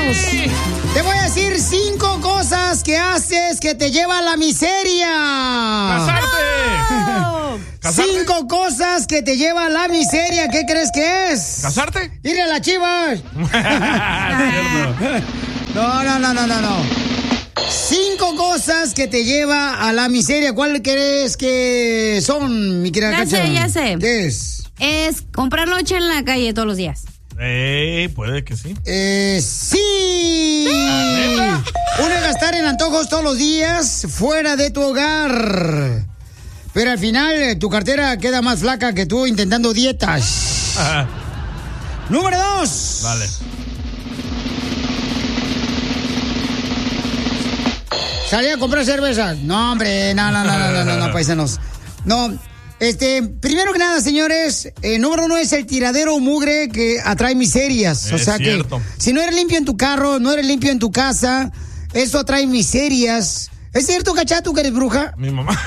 vamos. Te voy a decir 5 cosas que haces que te lleva a la miseria. ¡Casarte! 5 cosas que te lleva a la miseria. ¿Qué crees que es? ¿Casarte? ¡Ir a las Chivas! No. 5 cosas que te lleva a la miseria. ¿Cuál crees que son, mi querida Cacha? Ya sé. ¿Qué es? Es comprar lonche en la calle todos los días. Puede que sí. Sí. Uno es gastar en antojos todos los días fuera de tu hogar. Pero al final tu cartera queda más flaca que tú intentando dietas. Número 2. Vale. Salí a comprar cervezas. No, hombre, no, paisanos. No, primero que nada, señores, número 1 es el tiradero mugre que atrae miserias. O sea cierto. que si no eres limpio en tu carro, no eres limpio en tu casa, eso atrae miserias. ¿Es cierto, Cacha, tú que eres bruja? Mi mamá.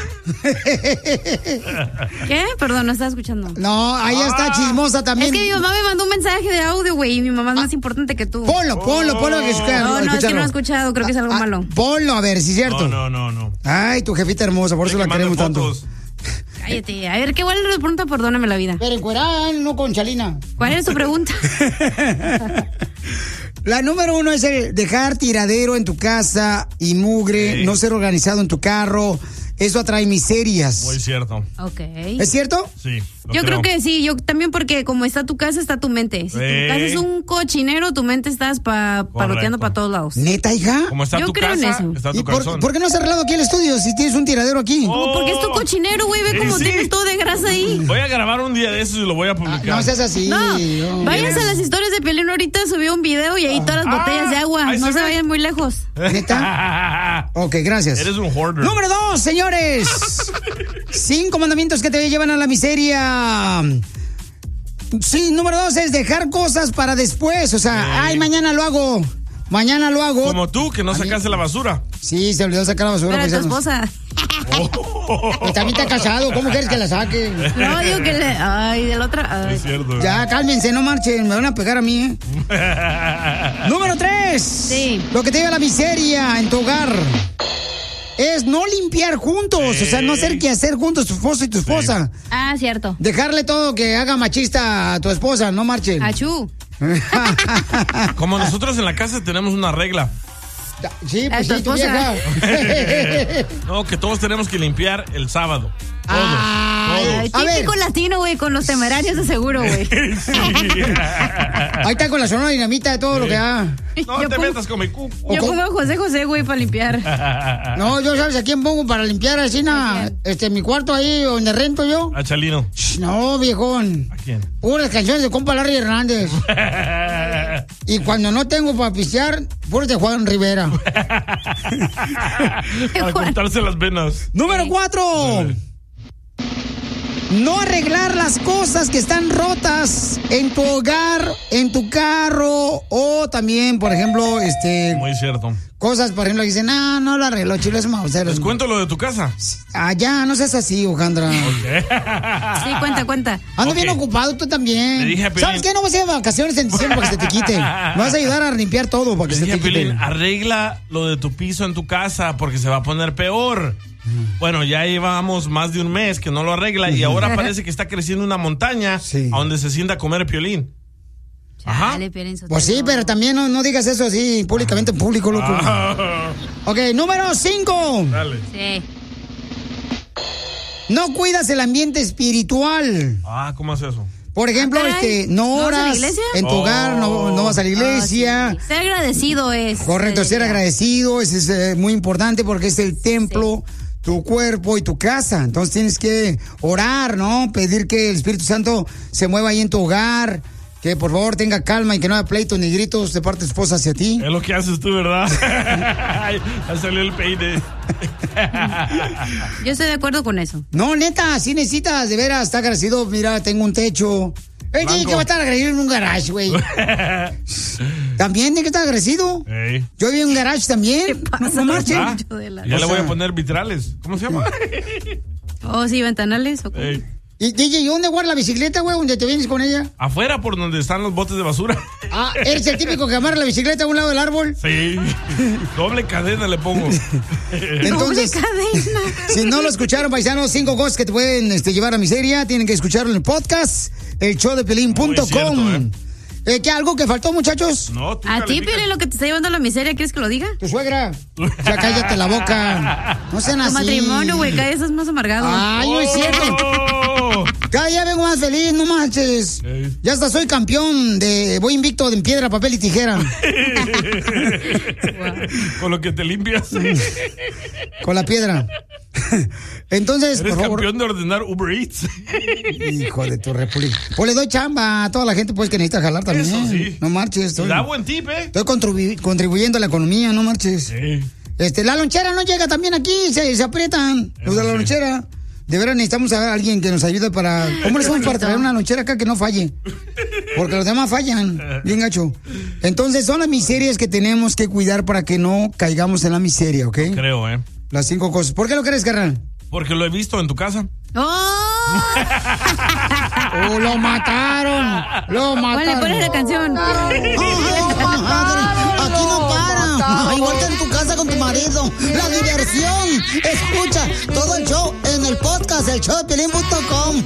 ¿Qué? Perdón, no estaba escuchando. No, ahí está chismosa también. Es que mi mamá me mandó un mensaje de audio, güey, y mi mamá es más importante que tú. Ponlo. Que escucha, No, es que no he escuchado, creo que es algo malo. Ponlo, a ver, si es cierto. No. Ay, tu jefita hermosa, por eso la queremos tanto. Cállate. A ver, ¿qué igual le pregunta? Perdóname la vida. Pero encuerada, no con chalina. ¿Cuál es tu pregunta? La número 1 es el dejar tiradero en tu casa y mugre, no ser organizado en tu carro. Eso atrae miserias. Muy cierto. Ok. ¿Es cierto? Sí. Yo creo que sí, yo también, porque como está tu casa, está tu mente. Si tu casa es un cochinero, tu mente estás paloteando para todos lados. ¿Neta, hija? Como está Yo tu creo en casa, eso. está tu ¿Y calzón. por qué no has arreglado aquí el estudio si tienes un tiradero aquí? Porque es tu cochinero, güey, ve cómo tienes todo de grasa ahí. Voy a grabar un día de esos y lo voy a publicar. No seas así. No, váyanse a las historias de Piolín ahorita, subió un video y ahí todas las botellas de agua. No se vayan muy lejos. ¿Neta? Ok, gracias. Eres un hoarder. Número 2, señores. 5 mandamientos que te llevan a la miseria. Sí, número 2 es dejar cosas para después. O sea, mañana lo hago. Como tú, que no sacaste la basura. Sí, se olvidó sacar la basura. Pero tu esposa. Pues también está casado. ¿Cómo quieres que la saque? No, digo que Ay, del otro. Ay. Es cierto. Ya, cálmense, no marchen. Me van a pegar a mí, Número 3. Sí. Lo que te lleva a la miseria en tu hogar es no limpiar juntos. O sea, no hacer que hacer juntos tu esposo y tu esposa. Ah, cierto. Dejarle todo que haga machista a tu esposa, no marchen. Achú. Como nosotros en la casa tenemos una regla. Sí, pues tu sí, tu esposa. vieja. No, que todos tenemos que limpiar el sábado. Todos. Ay, típico latino, güey, con los temerarios de seguro, güey. Ahí está con la sonora dinamita de todo lo que da. No te metas con mi cuco. Yo pongo a José, güey, para limpiar. No, yo sabes a quién pongo para limpiar así, mi cuarto ahí donde rento yo. A Chalino. No, viejón. ¿A quién? Puras canciones de compa Larry Hernández. Y cuando no tengo para pistear, puras de Juan Rivera. Para cortarse las venas. Número 4. No arreglar las cosas que están rotas en tu hogar, en tu carro, o también, por ejemplo, Muy cierto. cosas, por ejemplo, que dicen, no lo arreglo, chilo, es mausero. ¿Les cuento lo de tu casa? Ya, no seas así, Ojandra. Sí, cuenta. Ando bien ocupado, tú también. Le dije a Piolín. ¿Sabes qué? No vas a ir de vacaciones en diciembre para que se te quite. Me vas a ayudar a limpiar todo para que Le se dije te a Piolín, quite. arregla lo de tu piso en tu casa porque se va a poner peor. Bueno, ya llevamos más de un mes que no lo arregla y ahora parece que está creciendo una montaña a donde se sienta a comer Piolín. Ajá. Dale, Piolín Sotelo. Pues sí, pero también no digas eso así públicamente en público, loco. Ok, número 5. Dale. Sí. No cuidas el ambiente espiritual. ¿Cómo es eso? Por ejemplo, caray. no ¿No vas a la oras iglesia? en tu hogar, no vas a la iglesia. Sí. Ser agradecido es. Correcto, ser agradecido es muy importante porque es el templo, tu cuerpo y tu casa. Entonces tienes que orar, ¿no? Pedir que el Espíritu Santo se mueva ahí en tu hogar, que por favor tenga calma y que no haya pleitos ni gritos de parte de tu esposa hacia ti. Es lo que haces tú, ¿verdad? Ya salió el peine. Yo estoy de acuerdo con eso. No, neta, sí necesitas, de veras, estar agradecido. Mira, tengo un techo. ¿Qué va a estar agradecido en un garage, güey? También tiene que estar agradecido. Ey. Yo vi un garage también. ¿Qué pasa? No marchen. Ya le voy a poner vitrales. ¿Cómo se llama? Oh, sí, ventanales. ¿O cómo? Ey. Y DJ, ¿y dónde guarda la bicicleta, güey? ¿Dónde te vienes con ella? Afuera, por donde están los botes de basura. Ah, ¿eres el típico que amarra la bicicleta a un lado del árbol? Sí. Doble cadena le pongo. Entonces, doble cadena. Si no lo escucharon, paisanos, 5 cosas que te pueden llevar a miseria, tienen que escucharlo en el podcast, elshowdepiolín.com. ¿Qué algo que faltó, muchachos? No, tú a ti, Piolín, lo que te está llevando a la miseria, ¿quieres que lo diga? Tu suegra. Ya cállate la boca. No sean así. Tu matrimonio, güey, cada día estás más amargado. Ay, no es cierto. Cada día vengo más feliz, no manches. Ya hasta soy campeón voy invicto en piedra, papel y tijera. Con lo que te limpias. Con la piedra. Entonces, eres por favor, campeón de ordenar Uber Eats. Hijo de tu república. Pues le doy chamba a toda la gente pues que necesita jalar también. Eso sí. No marches. Da buen tip, Estoy contribuyendo a la economía, no marches. Sí. La lonchera no llega también aquí, se aprietan los de la lonchera. De veras necesitamos a alguien que nos ayude para... ¿Cómo le hacemos para traer una lonchera acá que no falle? Porque los demás fallan, bien gacho. Entonces son las miserias que tenemos que cuidar para que no caigamos en la miseria, ¿ok? Creo, Las 5 cosas. ¿Por qué lo crees, carnal? Porque lo he visto en tu casa. ¡Oh! ¡Lo mataron! ¡Lo mataron! ¿Cuál es la canción? Aquí no para. Igual que en tu casa con tu marido. La diversión. Escucha todo el show en el podcast, elshowdepiolín.com.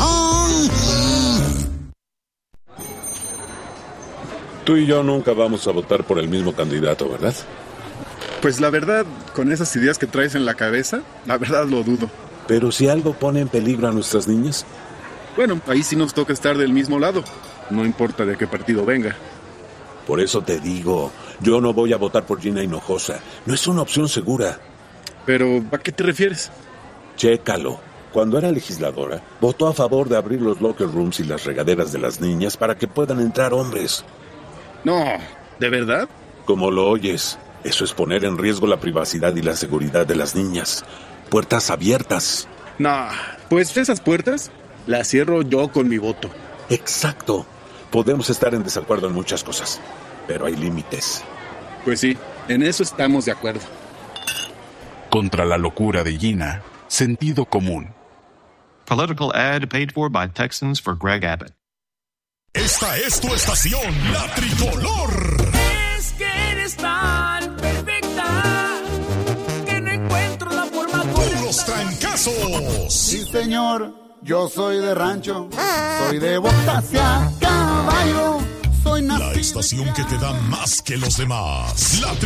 Tú y yo nunca vamos a votar por el mismo candidato, ¿verdad? Pues la verdad, con esas ideas que traes en la cabeza, la verdad lo dudo. Pero si algo pone en peligro a nuestras niñas. Bueno, ahí sí nos toca estar del mismo lado. No importa de qué partido venga. Por eso te digo, yo no voy a votar por Gina Hinojosa. No es una opción segura. Pero, ¿a qué te refieres? Chécalo. Cuando era legisladora, votó a favor de abrir los locker rooms y las regaderas de las niñas para que puedan entrar hombres. No, ¿de verdad? Como lo oyes, eso es poner en riesgo la privacidad y la seguridad de las niñas. Puertas abiertas. No, pues esas puertas las cierro yo con mi voto. Exacto. Podemos estar en desacuerdo en muchas cosas, pero hay límites. Pues sí, en eso estamos de acuerdo. Contra la locura de Gina, sentido común. Political ad paid for by Texans for Greg Abbott. Esta es tu estación, La Tricolor. Es que eres tan perfecta que no encuentro la forma correcta. Puros trancazos. Sí, señor, yo soy de rancho, soy de botas y a caballo, soy nacido. La estación que te da más que los demás. La